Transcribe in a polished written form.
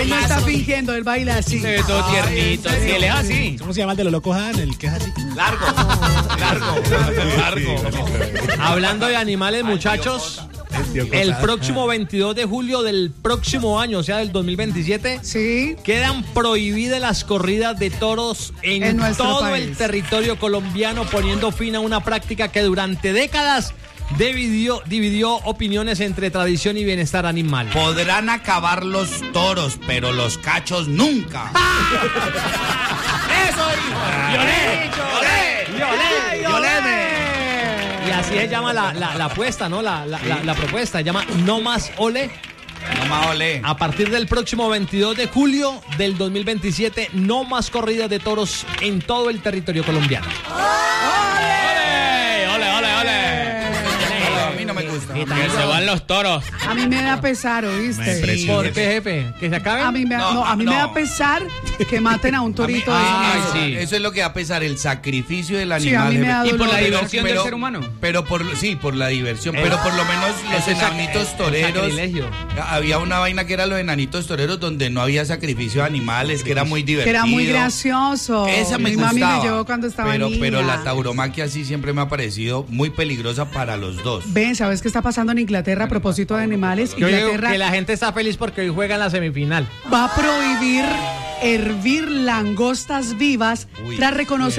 Él no está fingiendo, él baila así. Se ve todo tiernito. Si él es así. ¿Cómo se llama el de los locos Han? El que es así. Largo. Hablando de animales, muchachos, el próximo 22 de julio del próximo año, o sea, del 2027, sí, quedan prohibidas las corridas de toros en todo país. El territorio colombiano, poniendo fin a una práctica que durante décadas dividió opinioes entre tradición y bienestar animal. Podrán acabar los toros, pero los cachos nunca. ¡Eso! ¡Lloré! Y así se llama la apuesta, ¿no? La propuesta se llama No Más Ole. No más ole. A partir del próximo 22 de julio del 2027, no más corridas de toros en todo el territorio colombiano. Que se van los toros. A mí me da pesar, ¿oíste? ¿Por qué, jefe? ¿Que se acaben? A mí me da pesar que maten a un torito. Sí. Eso es lo que da pesar, el sacrificio del animal. Sí, a mí me da dolor. Y por la diversión del ser humano. Pero por la diversión. Pero por lo menos los enanitos toreros. Había una vaina que era los enanitos toreros donde no había sacrificio de animales, que era muy divertido. Que era muy gracioso. Esa me gustaba. Mi mami me llevó cuando estaba niña. Pero la tauromaquia sí siempre me ha parecido muy peligrosa para los dos. Ven, ¿sabes qué está pasando en Inglaterra a propósito de animales? Yo Inglaterra digo que la gente está feliz porque hoy juega en la semifinal. Va a prohibir hervir langostas vivas tras reconocer